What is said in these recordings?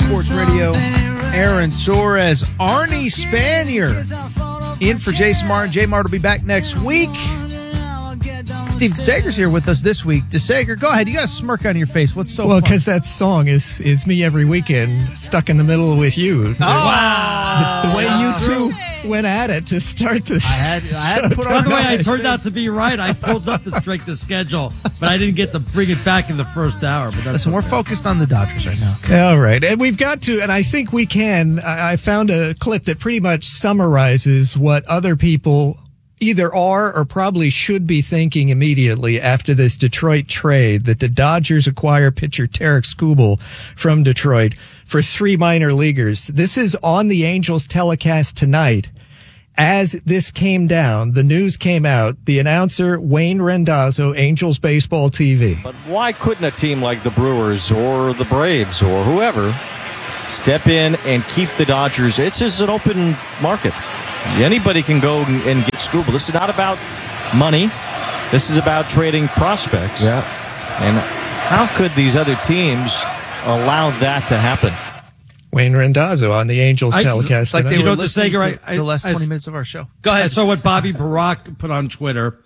Sports Radio. Aaron Torres, Arnie Spanier in for Jason Martin. Jay Martin will be back next week. Steve DeSager's here with us this week. DeSager, go ahead. You got a smirk on your face. What's so Well, funny? because that song is me every weekend, stuck in the middle with you. Wow. The way you two went at it to start this. I had to put on. By the way, I turned out to be right. I pulled up the strength of schedule, but I didn't get to bring it back in the first hour. But Listen, we're focused on the Dodgers right now. Okay? All right. And we've got to, and I think we can. I found a clip that pretty much summarizes what other people either are or probably should be thinking immediately after this Detroit trade that the Dodgers acquire pitcher Tarik Skubal from Detroit for 3 minor leaguers. This is on the Angels telecast tonight. As this came down, the news came out, the announcer, Wayne Randazzo, Angels Baseball TV. But why couldn't a team like the Brewers or the Braves or whoever step in and keep the Dodgers? It's just an open market. Anybody can go and get Skubal. This is not about money. This is about trading prospects. Yeah. And how could these other teams allow that to happen? Wayne Randazzo on the Angels telecast. Like they tonight. were listening to the last 20 minutes of our show. Go ahead. I saw what Bobby Barack put on Twitter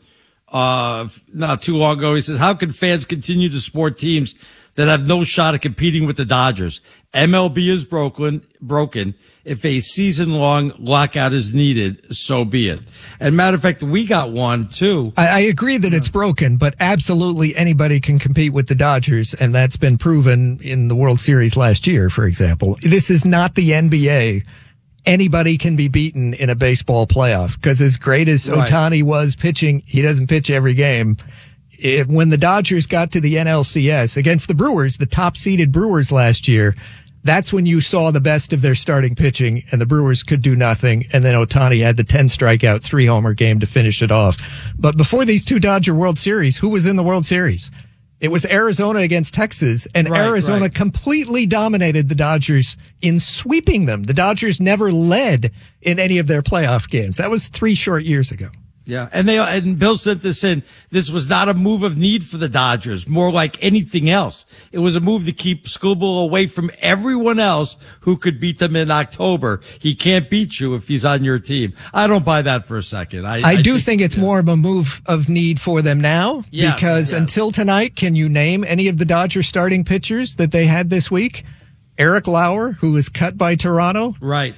not too long ago. He says, how can fans continue to support teams that have no shot at competing with the Dodgers? MLB is broken. If a season-long lockout is needed, so be it. And matter of fact, we got one, too. I agree that it's broken, but absolutely anybody can compete with the Dodgers, and that's been proven in the World Series last year, for example. This is not the NBA. Anybody can be beaten in a baseball playoff, because as great as Ohtani was pitching, he doesn't pitch every game. When the Dodgers got to the NLCS against the Brewers, the top-seeded Brewers last year, that's when you saw the best of their starting pitching, and the Brewers could do nothing, and then Ohtani had the 10-strikeout, 3-homer game to finish it off. But before these two Dodger World Series, who was in the World Series? It was Arizona against Texas, and Arizona completely dominated the Dodgers in sweeping them. The Dodgers never led in any of their playoff games. That was 3 short years ago. Yeah, and Bill sent this in. This was not a move of need for the Dodgers, more like anything else. It was a move to keep Skubal away from everyone else who could beat them in October. He can't beat you if he's on your team. I don't buy that for a second. I do think it's more of a move of need for them now, because until tonight, can you name any of the Dodgers starting pitchers that they had this week? Eric Lauer, who was cut by Toronto. Right.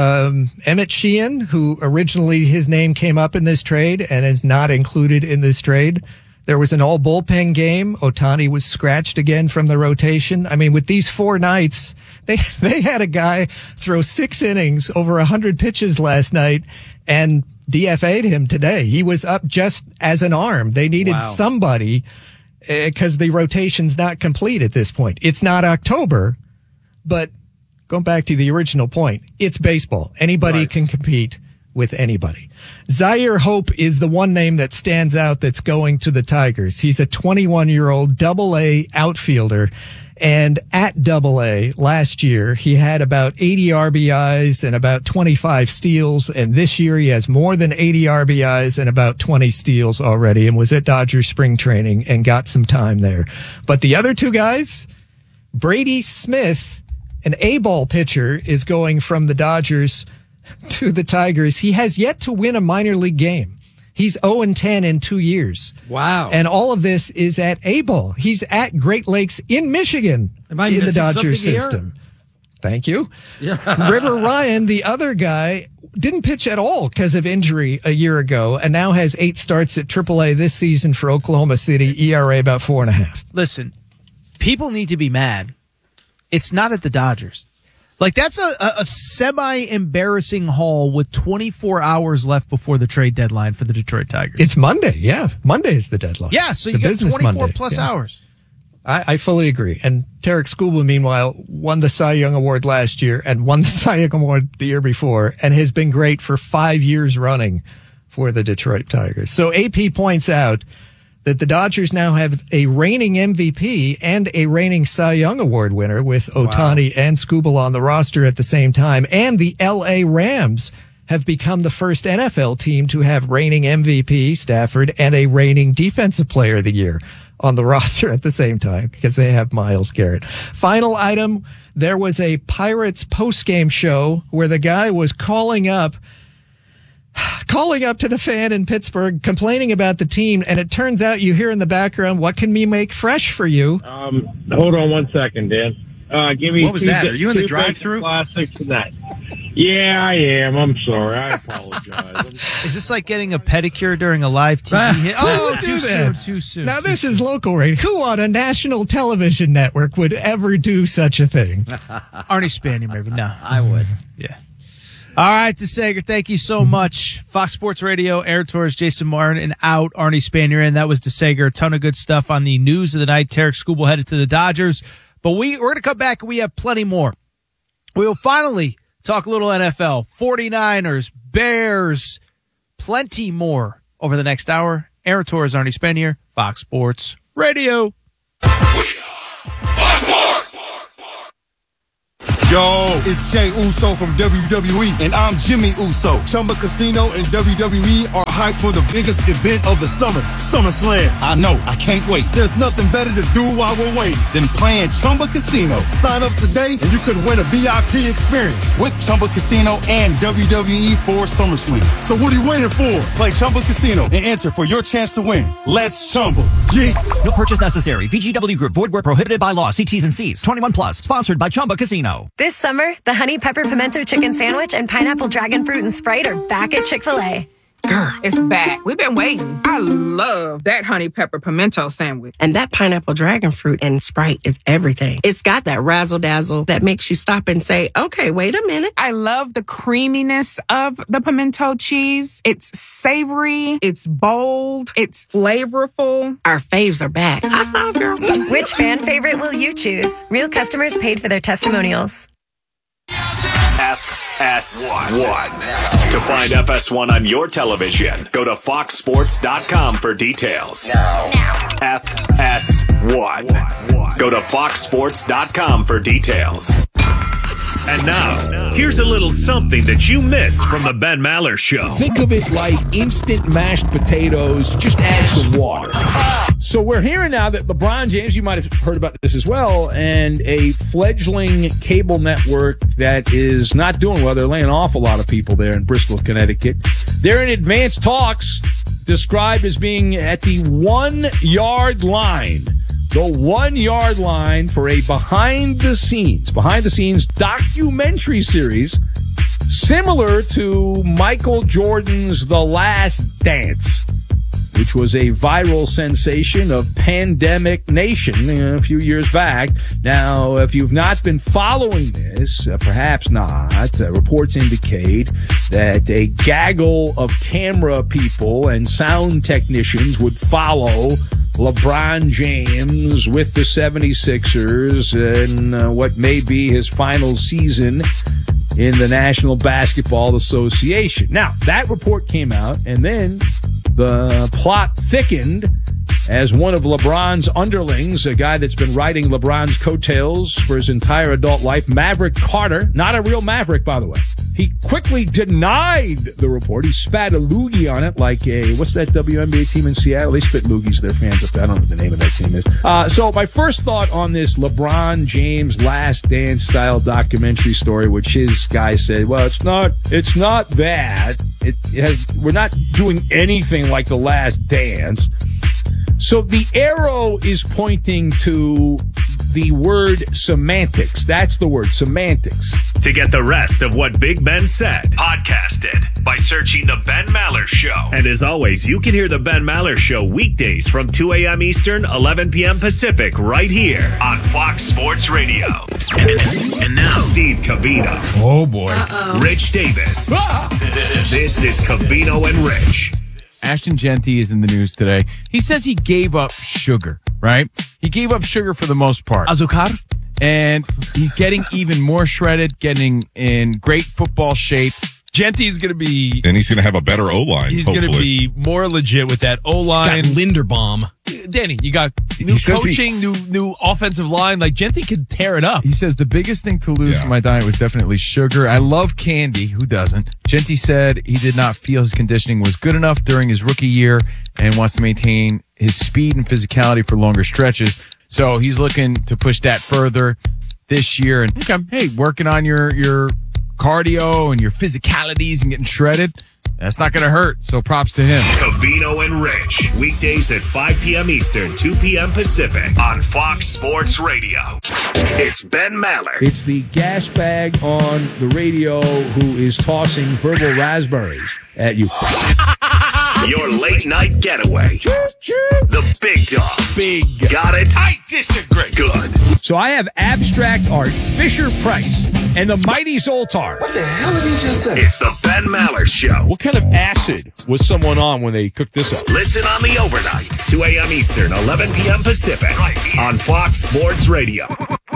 Emmett Sheehan, who originally his name came up in this trade and is not included in this trade. There was an all bullpen game. Ohtani was scratched again from the rotation. I mean, with these 4 nights, they had a guy throw 6 innings over 100 pitches last night and DFA'd him today. He was up just as an arm. They needed somebody because the rotation's not complete at this point. It's not October, but going back to the original point, it's baseball. Anybody can compete with anybody. Zaire Hope is the one name that stands out that's going to the Tigers. He's a 21-year-old Double-A outfielder. And at Double-A last year, he had about 80 RBIs and about 25 steals. And this year, he has more than 80 RBIs and about 20 steals already, and was at Dodgers spring training and got some time there. But the other 2 guys, Brady Smith, an A-ball pitcher, is going from the Dodgers to the Tigers. He has yet to win a minor league game. He's 0-10 in 2 years. Wow. And all of this is at A-ball. He's at Great Lakes in Michigan in the Dodgers system. Thank you. Yeah. River Ryan, the other guy, didn't pitch at all because of injury a year ago, and now has 8 starts at AAA this season for Oklahoma City, ERA about 4.5. Listen, people need to be mad. It's not at the Dodgers. Like, that's a semi-embarrassing haul with 24 hours left before the trade deadline for the Detroit Tigers. It's Monday, yeah. Monday is the deadline. Yeah, so you got 24 plus hours. I fully agree. And Tarik Skubal, meanwhile, won the Cy Young Award last year and won the Cy Young Award the year before and has been great for 5 years running for the Detroit Tigers. So AP points out that the Dodgers now have a reigning MVP and a reigning Cy Young Award winner with Ohtani and Skubal on the roster at the same time. And the LA Rams have become the first NFL team to have reigning MVP, Stafford, and a reigning Defensive Player of the Year, on the roster at the same time because they have Myles Garrett. Final item, there was a Pirates postgame show where the guy was calling up to the fan in Pittsburgh, complaining about the team, and it turns out you hear in the background, what can we make fresh for you? Hold on 1 second, Dan. Give me what was that? Are you in the drive-thru? Classics tonight. Yeah, I am. I'm sorry. I apologize. Is this like getting a pedicure during a live TV hit? Oh, too soon. Now, this is local radio. Who on a national television network would ever do such a thing? Arnie Spanier, maybe. No. I would. Yeah. All right, DeSager, thank you so much. Fox Sports Radio, Aaron Torres, Jason Martin, and out Arnie Spanier. And that was DeSager. A ton of good stuff on the news of the night. Tarek Skubal headed to the Dodgers. But we're going to come back and we have plenty more. We will finally talk a little NFL, 49ers, Bears, plenty more over the next hour. Aaron Torres, Arnie Spanier, Fox Sports Radio. Yo, it's Jey Uso from WWE, and I'm Jimmy Uso. Chumba Casino and WWE are hyped for the biggest event of the summer, SummerSlam. I know, I can't wait. There's nothing better to do while we're waiting than playing Chumba Casino. Sign up today and you could win a VIP experience with Chumba Casino and WWE for SummerSlam. So what are you waiting for? Play Chumba Casino and enter for your chance to win. Let's Chumba. Yeah. No purchase necessary. VGW Group. Void where prohibited by law. See T's and C's. 21 plus. Sponsored by Chumba Casino. This summer, the Honey Pepper Pimento Chicken Sandwich and Pineapple Dragon Fruit and Sprite are back at Chick-fil-A. Girl, it's back. We've been waiting. I love that Honey Pepper Pimento Sandwich. And that Pineapple Dragon Fruit and Sprite is everything. It's got that razzle-dazzle that makes you stop and say, okay, wait a minute. I love the creaminess of the pimento cheese. It's savory. It's bold. It's flavorful. Our faves are back. High five, girl. Which fan favorite will you choose? Real customers paid for their testimonials. FS1. To find FS1 on your television, go to foxsports.com for details. FS1. Go to foxsports.com for details. And now, here's a little something that you missed from the Ben Maller Show. Think of it like instant mashed potatoes, just add some water. So we're hearing now that LeBron James, you might have heard about this as well, and a fledgling cable network that is not doing well. They're laying off a lot of people there in Bristol, Connecticut. They're in advanced talks, described as being at the 1 yard line. The 1 yard line for a behind the scenes documentary series similar to Michael Jordan's The Last Dance, which was a viral sensation of Pandemic Nation a few years back. Now, if you've not been following this, perhaps not, reports indicate that a gaggle of camera people and sound technicians would follow LeBron James with the 76ers in what may be his final season in the National Basketball Association. Now, that report came out, and then the plot thickened as one of LeBron's underlings, a guy that's been riding LeBron's coattails for his entire adult life, Maverick Carter, not a real Maverick, by the way. He quickly denied the report. He spat a loogie on it like what's that WNBA team in Seattle? They spit loogies, their fans up there. I don't know what the name of that team is. So my first thought on this LeBron James Last Dance style documentary story, which his guy said, well, it's not that. We're not doing anything like The Last Dance. So the arrow is pointing to the word semantics. That's the word, semantics. To get the rest of what Big Ben said, podcast it by searching The Ben Maller Show. And as always, you can hear The Ben Maller Show weekdays from 2 a.m. Eastern, 11 p.m. Pacific, right here on Fox Sports Radio. And now, Steve Covino. Oh, boy. Rich Davis. This is Covino and Rich. Ashton Genty is in the news today. He says he gave up sugar, right? He gave up sugar for the most part. Azúcar. And he's getting even more shredded, getting in great football shape. Genty is going to be... And he's going to have a better O-line, He's going to be more legit with that O-line. He's got Linderbaum. Danny, you got new coaching, new offensive line. Like, Genty could tear it up. He says the biggest thing to lose from my diet was definitely sugar. I love candy. Who doesn't? Genty said he did not feel his conditioning was good enough during his rookie year and wants to maintain his speed and physicality for longer stretches. So he's looking to push that further this year. And hey, working on your cardio and your physicalities and getting shredded, that's not going to hurt. So props to him. Covino and Rich, weekdays at 5 p.m. Eastern, 2 p.m. Pacific on Fox Sports Radio. It's Ben Maller. It's the gas bag on the radio who is tossing verbal raspberries at you. Your late night getaway. The Big Dog. Big. Got it? I disagree. Good. So I have abstract art, Fisher-Price, and the Mighty Zoltar. What the hell did he just say? It's the Ben Maller Show. What kind of acid was someone on when they cooked this up? Listen on the overnights, 2 a.m. Eastern, 11 p.m. Pacific, on Fox Sports Radio.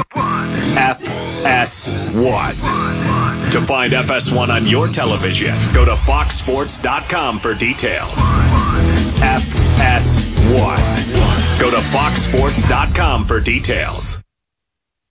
FS1. To find FS1 on your television, go to foxsports.com for details. FS1. Go to foxsports.com for details.